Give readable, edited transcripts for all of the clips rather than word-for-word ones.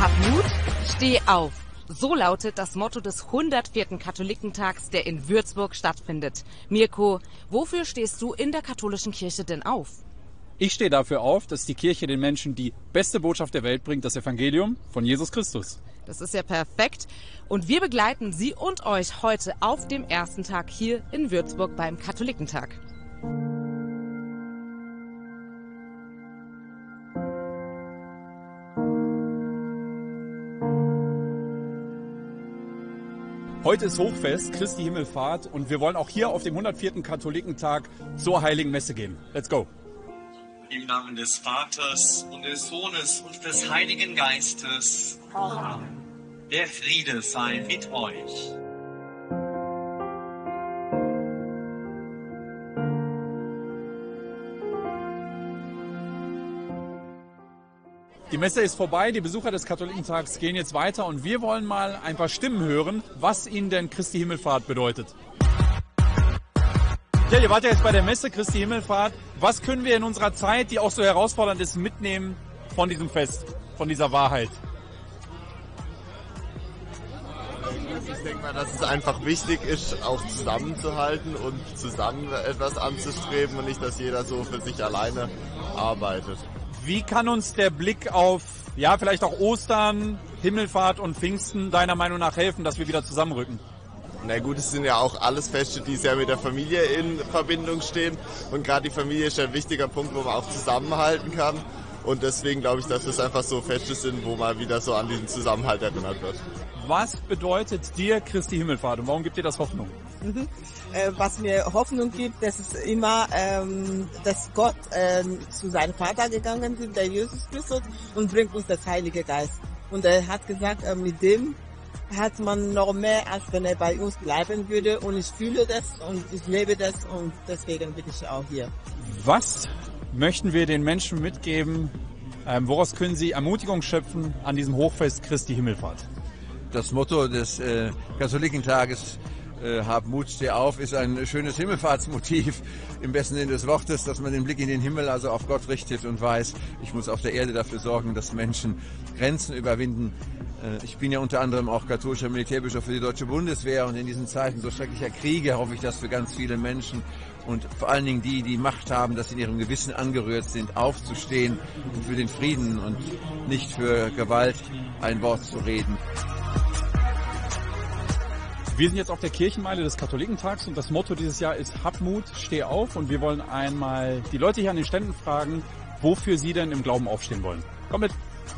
Hab Mut, steh auf. So lautet das Motto des 104. Katholikentags, der in Würzburg stattfindet. Mirko, wofür stehst du in der katholischen Kirche denn auf? Ich stehe dafür auf, dass die Kirche den Menschen die beste Botschaft der Welt bringt, das Evangelium von Jesus Christus. Das ist ja perfekt. Und wir begleiten Sie und euch heute auf dem ersten Tag hier in Würzburg beim Katholikentag. Heute ist Hochfest, Christi Himmelfahrt, und wir wollen auch hier auf dem 104. Katholikentag zur Heiligen Messe gehen. Let's go! Im Namen des Vaters und des Sohnes und des Heiligen Geistes. Amen. Der Friede sei mit euch. Die Messe ist vorbei, die Besucher des Katholikentags gehen jetzt weiter und wir wollen mal ein paar Stimmen hören, was ihnen denn Christi Himmelfahrt bedeutet. Ja, ihr wart ja jetzt bei der Messe Christi Himmelfahrt. Was können wir in unserer Zeit, die auch so herausfordernd ist, mitnehmen von diesem Fest, von dieser Wahrheit? Ich denke mal, dass es einfach wichtig ist, auch zusammenzuhalten und zusammen etwas anzustreben und nicht, dass jeder so für sich alleine arbeitet. Wie kann uns der Blick auf, ja, vielleicht auch Ostern, Himmelfahrt und Pfingsten deiner Meinung nach helfen, dass wir wieder zusammenrücken? Na gut, es sind ja auch alles Feste, die sehr mit der Familie in Verbindung stehen. Und gerade die Familie ist ein wichtiger Punkt, wo man auch zusammenhalten kann. Und deswegen glaube ich, dass das einfach so Feste sind, wo man wieder so an diesen Zusammenhalt erinnert wird. Was bedeutet dir Christi Himmelfahrt und warum gibt dir das Hoffnung? Was mir Hoffnung gibt, das ist immer, dass Gott zu seinem Vater gegangen ist, der Jesus Christus, und bringt uns das Heilige Geist. Und er hat gesagt, mit dem hat man noch mehr, als wenn er bei uns bleiben würde. Und ich fühle das und ich lebe das und deswegen bin ich auch hier. Was möchten wir den Menschen mitgeben? Woraus können sie Ermutigung schöpfen an diesem Hochfest Christi Himmelfahrt? Das Motto des Katholikentages, Hab Mut, steh auf, ist ein schönes Himmelfahrtsmotiv im besten Sinne des Wortes, dass man den Blick in den Himmel, also auf Gott richtet und weiß, ich muss auf der Erde dafür sorgen, dass Menschen Grenzen überwinden. Ich bin ja unter anderem auch katholischer Militärbischof für die Deutsche Bundeswehr und in diesen Zeiten so schrecklicher Kriege hoffe ich, dass für ganz viele Menschen und vor allen Dingen die, die Macht haben, dass sie in ihrem Gewissen angerührt sind, aufzustehen und für den Frieden und nicht für Gewalt ein Wort zu reden. Wir sind jetzt auf der Kirchenmeile des Katholikentags und das Motto dieses Jahr ist Hab Mut, steh auf, und wir wollen einmal die Leute hier an den Ständen fragen, wofür sie denn im Glauben aufstehen wollen. Komm mit!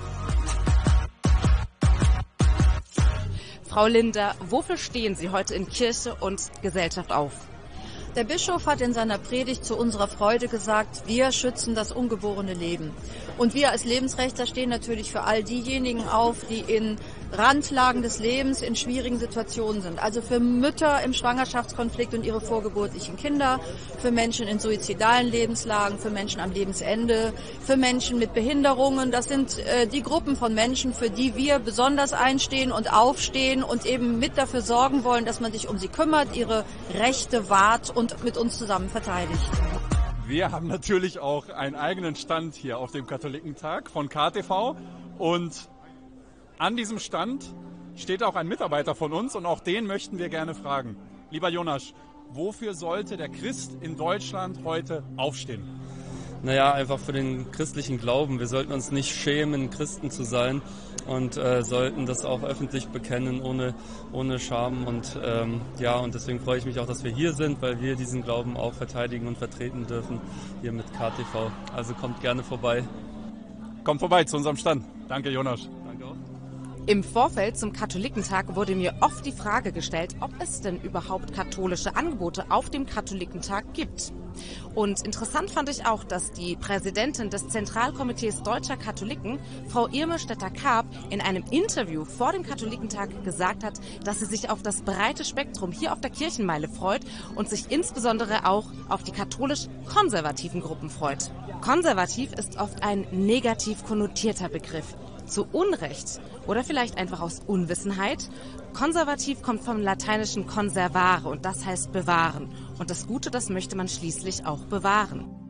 Frau Linder, wofür stehen Sie heute in Kirche und Gesellschaft auf? Der Bischof hat in seiner Predigt zu unserer Freude gesagt, wir schützen das ungeborene Leben. Und wir als Lebensrechter stehen natürlich für all diejenigen auf, die in Randlagen des Lebens, in schwierigen Situationen sind. Also für Mütter im Schwangerschaftskonflikt und ihre vorgeburtlichen Kinder, für Menschen in suizidalen Lebenslagen, für Menschen am Lebensende, für Menschen mit Behinderungen. Das sind die Gruppen von Menschen, für die wir besonders einstehen und aufstehen und eben mit dafür sorgen wollen, dass man sich um sie kümmert, ihre Rechte wahrt und mit uns zusammen verteidigt. Wir haben natürlich auch einen eigenen Stand hier auf dem Katholikentag von KTV und an diesem Stand steht auch ein Mitarbeiter von uns und auch den möchten wir gerne fragen. Lieber Jonas, wofür sollte der Christ in Deutschland heute aufstehen? Naja, einfach für den christlichen Glauben. Wir sollten uns nicht schämen, Christen zu sein und sollten das auch öffentlich bekennen, ohne Scham. Und und deswegen freue ich mich auch, dass wir hier sind, weil wir diesen Glauben auch verteidigen und vertreten dürfen hier mit KTV. Also kommt gerne vorbei. Kommt vorbei zu unserem Stand. Danke, Jonas. Danke auch. Im Vorfeld zum Katholikentag wurde mir oft die Frage gestellt, ob es denn überhaupt katholische Angebote auf dem Katholikentag gibt. Und interessant fand ich auch, dass die Präsidentin des Zentralkomitees Deutscher Katholiken, Frau Irme Stetter-Karp, in einem Interview vor dem Katholikentag gesagt hat, dass sie sich auf das breite Spektrum hier auf der Kirchenmeile freut und sich insbesondere auch auf die katholisch-konservativen Gruppen freut. Konservativ ist oft ein negativ konnotierter Begriff. Zu Unrecht oder vielleicht einfach aus Unwissenheit. Konservativ kommt vom lateinischen conservare und das heißt bewahren. Und das Gute, das möchte man schließlich auch bewahren.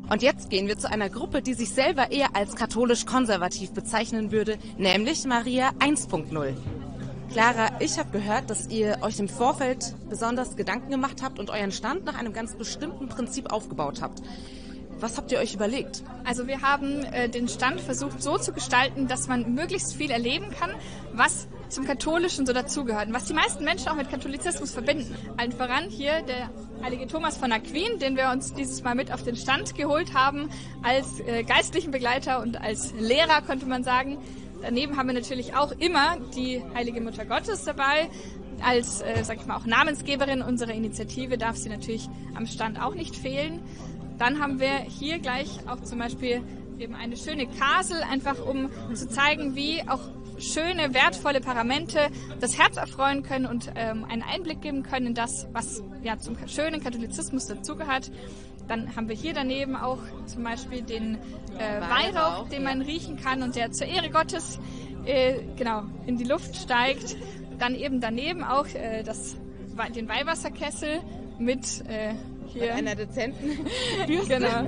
Und jetzt gehen wir zu einer Gruppe, die sich selber eher als katholisch-konservativ bezeichnen würde, nämlich Maria 1.0. Clara, ich habe gehört, dass ihr euch im Vorfeld besonders Gedanken gemacht habt und euren Stand nach einem ganz bestimmten Prinzip aufgebaut habt. Was habt ihr euch überlegt? Also wir haben den Stand versucht so zu gestalten, dass man möglichst viel erleben kann, was zum Katholischen so dazugehört und was die meisten Menschen auch mit Katholizismus verbinden. Allen voran hier der heilige Thomas von Aquin, den wir uns dieses Mal mit auf den Stand geholt haben, als geistlichen Begleiter und als Lehrer, könnte man sagen. Daneben haben wir natürlich auch immer die heilige Mutter Gottes dabei. Als, sag ich mal, auch Namensgeberin unserer Initiative darf sie natürlich am Stand auch nicht fehlen. Dann haben wir hier gleich auch zum Beispiel eben eine schöne Kasel, einfach um zu zeigen, wie auch schöne, wertvolle Paramente das Herz erfreuen können und einen Einblick geben können in das, was ja zum schönen Katholizismus dazugehört. Dann haben wir hier daneben auch zum Beispiel den Weihrauch, den man riechen kann und der zur Ehre Gottes in die Luft steigt. Dann eben daneben auch den Weihwasserkessel mit hier einer dezenten Bürste. Genau.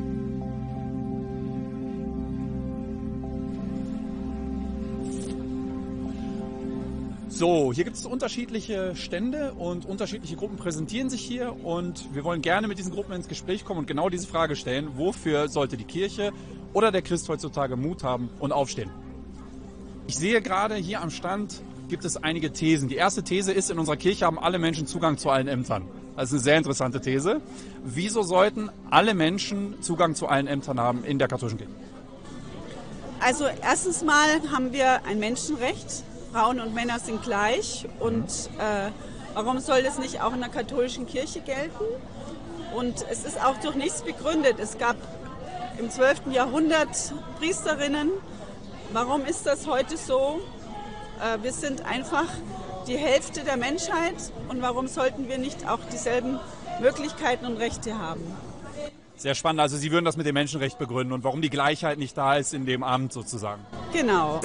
So, hier gibt es unterschiedliche Stände und unterschiedliche Gruppen präsentieren sich hier und wir wollen gerne mit diesen Gruppen ins Gespräch kommen und genau diese Frage stellen, wofür sollte die Kirche oder der Christ heutzutage Mut haben und aufstehen? Ich sehe gerade hier am Stand gibt es einige Thesen. Die erste These ist, in unserer Kirche haben alle Menschen Zugang zu allen Ämtern. Das ist eine sehr interessante These. Wieso sollten alle Menschen Zugang zu allen Ämtern haben in der katholischen Kirche? Also erstens mal haben wir ein Menschenrecht. Frauen und Männer sind gleich und warum soll das nicht auch in der katholischen Kirche gelten? Und es ist auch durch nichts begründet. Es gab im 12. Jahrhundert Priesterinnen. Warum ist das heute so? Wir sind einfach die Hälfte der Menschheit und warum sollten wir nicht auch dieselben Möglichkeiten und Rechte haben? Sehr spannend. Also Sie würden das mit dem Menschenrecht begründen und warum die Gleichheit nicht da ist in dem Amt sozusagen. Genau.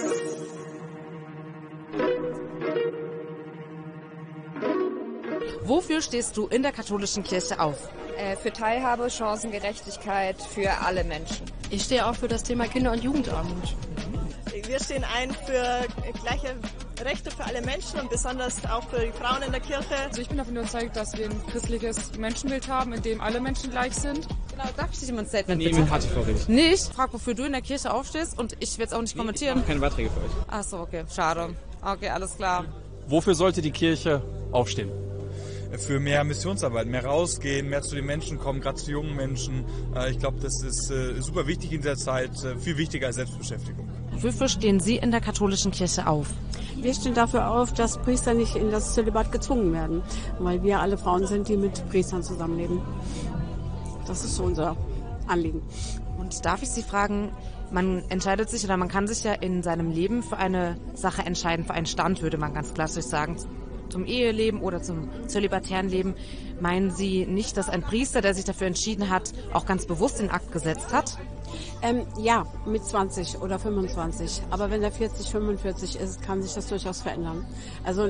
Wofür stehst du in der katholischen Kirche auf? Für Teilhabe, Chancengerechtigkeit für alle Menschen. Ich stehe auch für das Thema Kinder- und Jugendarmut. Wir stehen ein für gleiche Rechte für alle Menschen und besonders auch für die Frauen in der Kirche. Also ich bin davon überzeugt, dass wir ein christliches Menschenbild haben, in dem alle Menschen gleich sind. Genau, darf ich dich um ein Statement bitten? Nee, hatte ich vorhin. Nicht? Frag, wofür du in der Kirche aufstehst und ich will es auch nicht kommentieren. Ich mache keine Beiträge für euch. Ach so, okay, schade. Okay, alles klar. Wofür sollte die Kirche aufstehen? Für mehr Missionsarbeit, mehr rausgehen, mehr zu den Menschen kommen, gerade zu jungen Menschen. Ich glaube, das ist super wichtig in der Zeit, viel wichtiger als Selbstbeschäftigung. Wofür stehen Sie in der katholischen Kirche auf? Wir stehen dafür auf, dass Priester nicht in das Zölibat gezwungen werden, weil wir alle Frauen sind, die mit Priestern zusammenleben. Das ist so unser Anliegen. Und darf ich Sie fragen, man entscheidet sich oder man kann sich ja in seinem Leben für eine Sache entscheiden, für einen Stand, würde man ganz klassisch sagen, zum Eheleben oder zum zölibatären Leben. Meinen Sie nicht, dass ein Priester, der sich dafür entschieden hat, auch ganz bewusst den Akt gesetzt hat? Ja, mit 20 oder 25. Aber wenn er 40, 45 ist, kann sich das durchaus verändern. Also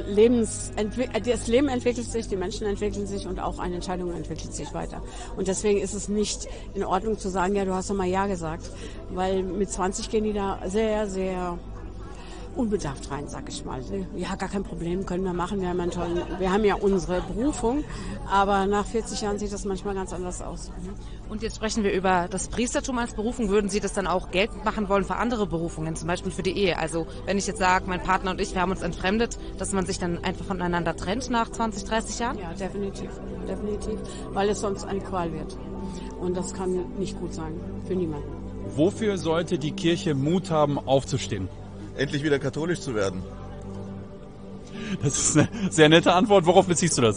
das Leben entwickelt sich, die Menschen entwickeln sich und auch eine Entscheidung entwickelt sich weiter. Und deswegen ist es nicht in Ordnung zu sagen, ja, du hast doch mal Ja gesagt. Weil mit 20 gehen die da sehr, sehr unbedarft rein, sag ich mal. Ja, gar kein Problem, können wir machen. Wir haben ja unsere Berufung, aber nach 40 Jahren sieht das manchmal ganz anders aus. Und jetzt sprechen wir über das Priestertum als Berufung. Würden Sie das dann auch geltend machen wollen für andere Berufungen, zum Beispiel für die Ehe? Also wenn ich jetzt sage, mein Partner und ich, wir haben uns entfremdet, dass man sich dann einfach voneinander trennt nach 20, 30 Jahren? Ja, definitiv, weil es sonst eine Qual wird. Und das kann nicht gut sein, für niemanden. Wofür sollte die Kirche Mut haben, aufzustehen? Endlich wieder katholisch zu werden. Das ist eine sehr nette Antwort. Worauf beziehst du das?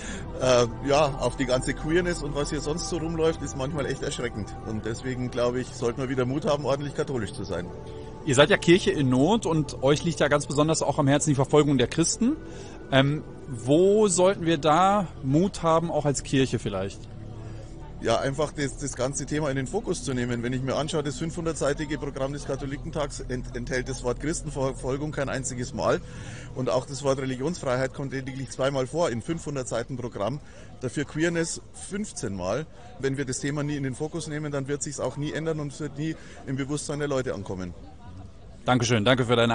Auf die ganze Queerness und was hier sonst so rumläuft, ist manchmal echt erschreckend. Und deswegen, glaube ich, sollten wir wieder Mut haben, ordentlich katholisch zu sein. Ihr seid ja Kirche in Not und euch liegt ja ganz besonders auch am Herzen die Verfolgung der Christen. Wo sollten wir da Mut haben, auch als Kirche vielleicht? ja, einfach das ganze Thema in den Fokus zu nehmen. Wenn ich mir anschaue, das 500-seitige Programm des Katholikentags enthält das Wort Christenverfolgung kein einziges Mal. Und auch das Wort Religionsfreiheit kommt lediglich 2-mal vor in 500 Seiten Programm. Dafür Queerness 15 Mal. Wenn wir das Thema nie in den Fokus nehmen, dann wird sich es auch nie ändern und es wird nie im Bewusstsein der Leute ankommen. Dankeschön, danke für deine